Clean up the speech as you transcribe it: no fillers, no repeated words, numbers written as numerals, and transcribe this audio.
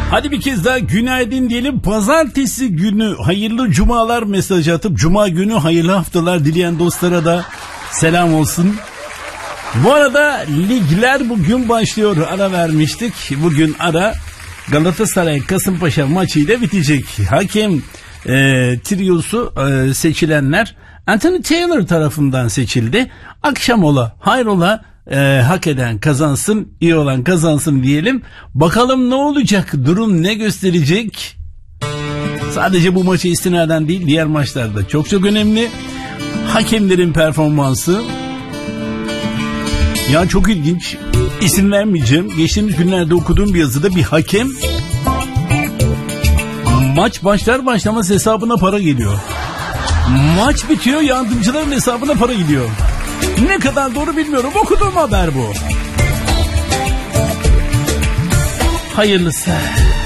Hadi bir kez daha günaydın diyelim. Pazartesi günü hayırlı cumalar mesajı atıp cuma günü hayırlı haftalar dileyen dostlara da selam olsun. Bu arada ligler bugün başlıyor. Ara vermiştik. Bugün ara Galatasaray Kasımpaşa maçıyla bitecek. Hakem triosu seçilenler Anthony Taylor tarafından seçildi. Akşam ola hayrola, hak eden kazansın, iyi olan kazansın diyelim. Bakalım ne olacak, durum ne gösterecek? Sadece bu maça istinaden değil, diğer maçlarda çok çok önemli. Hakemlerin performansı. Ya çok ilginç, isim vermeyeceğim. Geçtiğimiz günlerde okuduğum bir yazıda bir hakem maç başlar başlamaz hesabına para geliyor. Maç bitiyor, yardımcıların hesabına para gidiyor. Ne kadar doğru bilmiyorum, okuduğum haber bu. Hayırlısı.